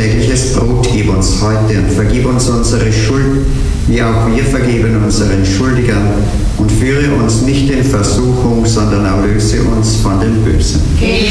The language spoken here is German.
tägliches Brot gib uns heute und vergib uns unsere Schuld, wie auch wir vergeben unseren Schuldigern. Und führe uns nicht in Versuchung, sondern erlöse uns von dem Bösen.